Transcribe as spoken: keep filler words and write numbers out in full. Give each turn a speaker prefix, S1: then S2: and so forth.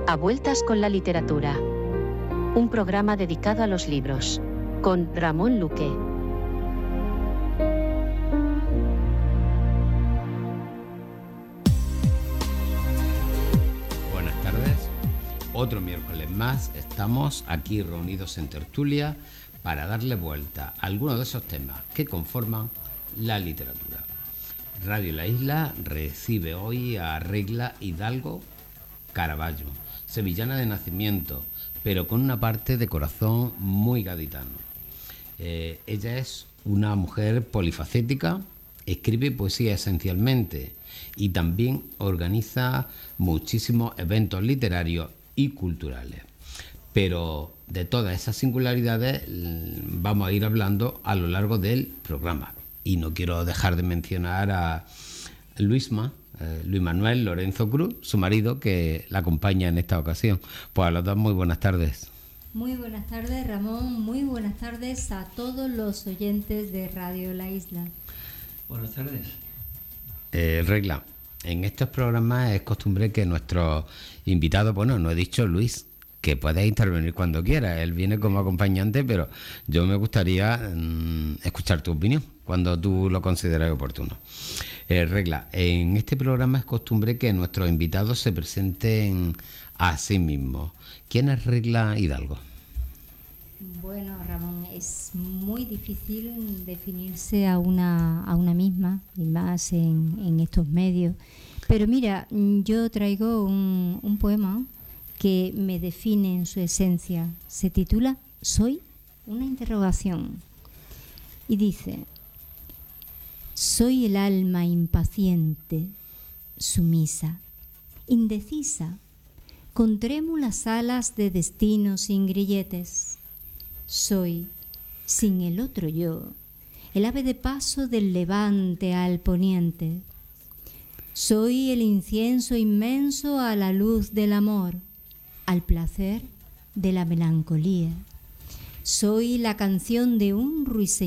S1: A Vueltas con la Literatura. Un programa dedicado a los libros. Con Ramón Luque.
S2: Buenas tardes. Otro miércoles más estamos aquí reunidos en tertulia para darle vuelta a algunos de esos temas que conforman la literatura. Radio La Isla recibe hoy a Regla Hidalgo Caraballo, sevillana de nacimiento, pero con una parte de corazón muy gaditano. Eh, ella es una mujer polifacética, escribe poesía esencialmente y también organiza muchísimos eventos literarios y culturales. Pero de todas esas singularidades vamos a ir hablando a lo largo del programa. Y no quiero dejar de mencionar a Luisma, eh, Luis Manuel Lorenzo Cruz, su marido, que la acompaña en esta ocasión. Pues a los dos, muy buenas tardes.
S3: Muy buenas tardes, Ramón. Muy buenas tardes a todos los oyentes de Radio La Isla.
S4: Buenas tardes.
S2: Eh, Regla, en estos programas es costumbre que nuestros invitados, bueno, no he dicho Luis, que puedes intervenir cuando quieras. Él viene como acompañante, pero yo me gustaría mmm, escuchar tu opinión cuando tú lo consideres oportuno. Eh, Regla, en este programa es costumbre que nuestros invitados se presenten a sí mismos. ¿Quién es Regla Hidalgo?
S3: Bueno, Ramón, es muy difícil definirse a una, a una misma, y más en, en estos medios. Pero mira, yo traigo un, un poema que me define en su esencia. Se titula Soy una interrogación y dice: soy el alma impaciente, sumisa, indecisa, con trémulas alas de destino sin grilletes. Soy, sin el otro yo, el ave de paso del levante al poniente. Soy el incienso inmenso a la luz del amor, al placer de la melancolía. Soy la canción de un ruiseñor